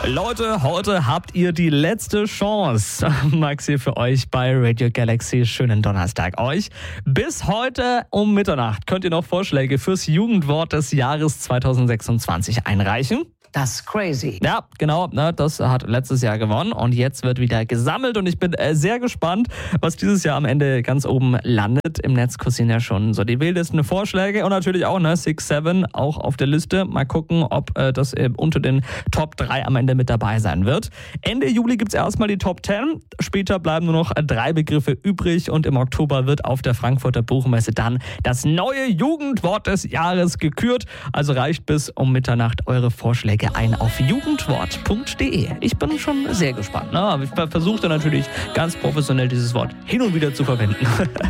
Leute, heute habt ihr die letzte Chance. Max hier für euch bei Radio Galaxy. Schönen Donnerstag euch. Bis heute um Mitternacht könnt ihr noch Vorschläge fürs Jugendwort des Jahres 2026 einreichen. Das ist crazy. Ja, genau, das hat letztes Jahr gewonnen und jetzt wird wieder gesammelt und ich bin sehr gespannt, was dieses Jahr am Ende ganz oben landet. Im Netz kursieren ja schon so die wildesten Vorschläge und natürlich auch 6-7 auch auf der Liste. Mal gucken, ob das unter den Top 3 am Ende mit dabei sein wird. Ende Juli gibt es erstmal die Top 10. Später bleiben nur noch 3 Begriffe übrig und im Oktober wird auf der Frankfurter Buchmesse dann das neue Jugendwort des Jahres gekürt. Also reicht bis um Mitternacht eure Vorschläge ein auf jugendwort.de. Ich bin schon sehr gespannt. Aber ich versuche natürlich ganz professionell dieses Wort hin und wieder zu verwenden.